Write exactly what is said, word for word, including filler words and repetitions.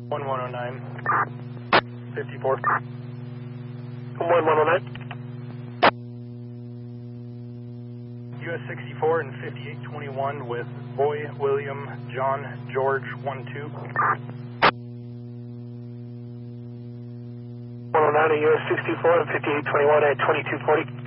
one one oh nine, fifty-four. one one oh nine. U S sixty-four and fifty-eight twenty-one with Boy, William, John, George, one two. one oh nine, U S sixty-four and fifty-eight twenty-one at twenty-two forty.